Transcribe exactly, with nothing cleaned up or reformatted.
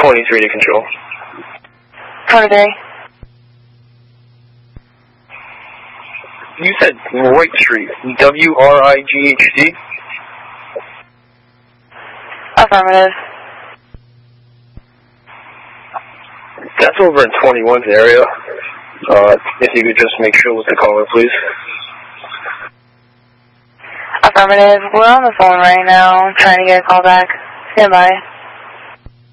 twenty-three to control. twenty-three. You said Wright Street. W R I G H T? Affirmative. That's over in twenty-one's area. Uh, if you could just make sure with the caller, please. Affirmative. We're on the phone right now, trying to get a call back. Stand by.